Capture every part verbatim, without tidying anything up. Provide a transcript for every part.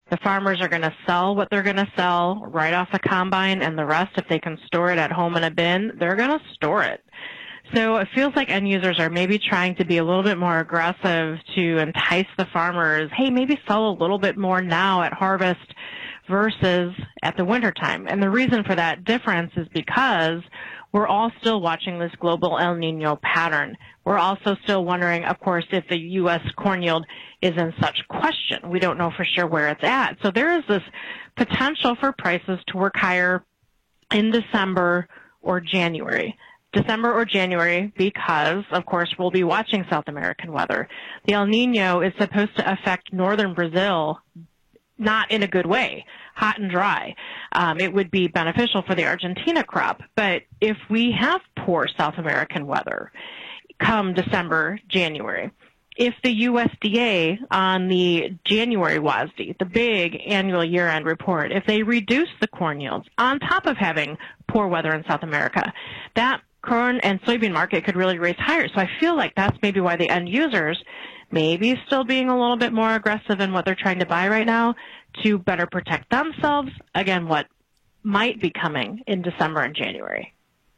The farmers are going to sell what they're going to sell right off the combine, and the rest, if they can store it at home in a bin, they're going to store it. So it feels like end users are maybe trying to be a little bit more aggressive to entice the farmers. Hey, maybe sell a little bit more now at harvest versus at the wintertime. And the reason for that difference is because we're all still watching this global El Nino pattern. We're also still wondering, of course, if the U S corn yield is in such question. We don't know for sure where it's at. So there is this potential for prices to work higher in December or January. December or January because, of course, we'll be watching South American weather. The El Nino is supposed to affect northern Brazil, not in a good way, hot and dry. Um, it would be beneficial for the Argentina crop. But if we have poor South American weather come December, January, if the U S D A on the January W A S D, the big annual year-end report, if they reduce the corn yields on top of having poor weather in South America, that corn and soybean market could really raise higher. So I feel like that's maybe why the end users maybe still being a little bit more aggressive in what they're trying to buy right now to better protect themselves, again, what might be coming in December and January.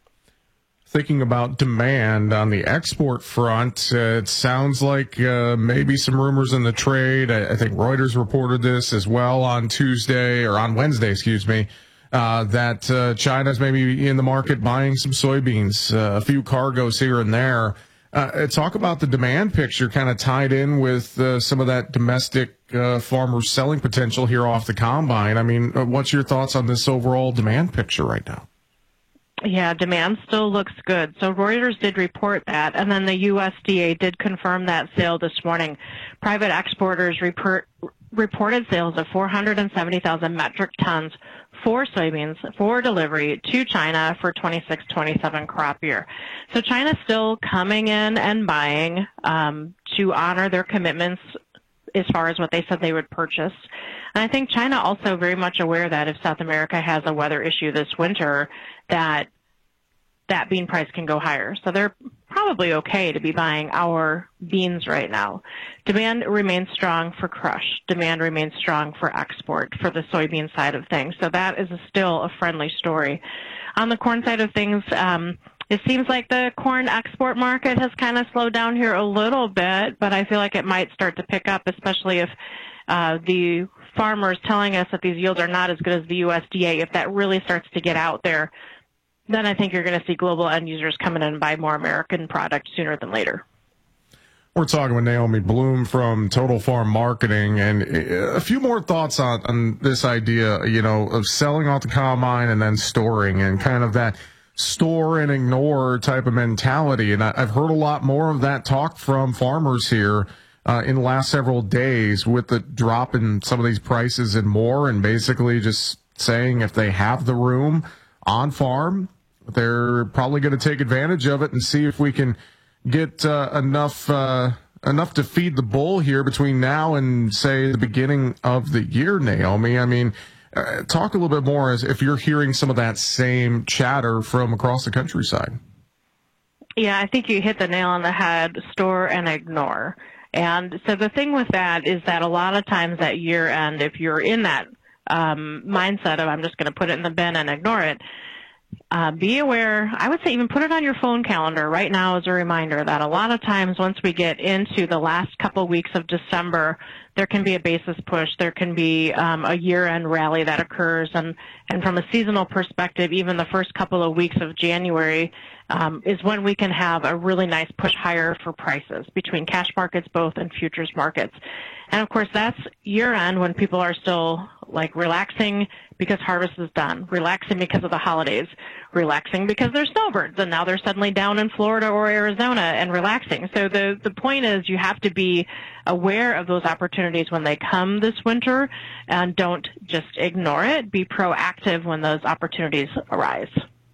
Thinking about demand on the export front, uh, it sounds like uh, maybe some rumors in the trade. I, I think Reuters reported this as well on Tuesday, or on Wednesday, excuse me, uh, that uh, China's maybe in the market buying some soybeans, uh, a few cargoes here and there. Uh, talk about the demand picture kind of tied in with uh, some of that domestic uh, farmers selling potential here off the combine. I mean, uh, what's your thoughts on this overall demand picture right now? Yeah, demand still looks good. So Reuters did report that, and then the U S D A did confirm that sale this morning. Private exporters report, reported sales of four hundred seventy thousand metric tons for soybeans for delivery to China for twenty-six twenty-seven crop year. So China's still coming in and buying um, to honor their commitments as far as what they said they would purchase. And I think China also very much aware that if South America has a weather issue this winter, that that bean price can go higher. So they're probably okay to be buying our beans right now. Demand remains strong for crush. Demand remains strong for export for the soybean side of things. So that is a, still a friendly story. On the corn side of things, um, it seems like the corn export market has kind of slowed down here a little bit, but I feel like it might start to pick up, especially if uh, the farmers telling us that these yields are not as good as the U S D A, if that really starts to get out there, then I think you're going to see global end users come in and buy more American product sooner than later. We're talking with Naomi Blohm from Total Farm Marketing, and a few more thoughts on, on this idea, you know, of selling off the combine and then storing, and kind of that store and ignore type of mentality. And I, I've heard a lot more of that talk from farmers here uh, in the last several days with the drop in some of these prices and more, and basically just saying if they have the room on farm, they're probably going to take advantage of it and see if we can get uh, enough uh, enough to feed the bull here between now and, say, the beginning of the year, Naomi. I mean, uh, talk a little bit more as if you're hearing some of that same chatter from across the countryside. Yeah, I think you hit the nail on the head, store and ignore. And so the thing with that is that a lot of times at year end, if you're in that um, mindset of I'm just going to put it in the bin and ignore it, Uh, be aware, I would say even put it on your phone calendar right now as a reminder that a lot of times once we get into the last couple weeks of December, there can be a basis push, there can be um, a year-end rally that occurs, and, and from a seasonal perspective, even the first couple of weeks of January um, is when we can have a really nice push higher for prices between cash markets both and futures markets. And of course, that's year-end when people are still like relaxing because harvest is done, relaxing because of the holidays, relaxing because there's snowbirds, and now they're suddenly down in Florida or Arizona and relaxing. So the, the point is you have to be aware of those opportunities when they come this winter, and don't just ignore it. Be proactive when those opportunities arise.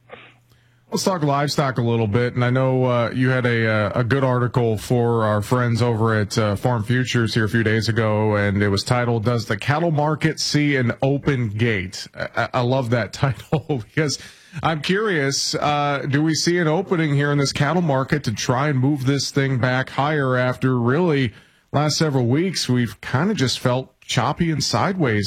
Let's talk livestock a little bit, and I know uh, you had a a good article for our friends over at uh, Farm Futures here a few days ago, and it was titled, "Does the Cattle Market See an Open Gate?" I, I love that title because I'm curious, uh, do we see an opening here in this cattle market to try and move this thing back higher after really last several weeks we've kind of just felt choppy and sideways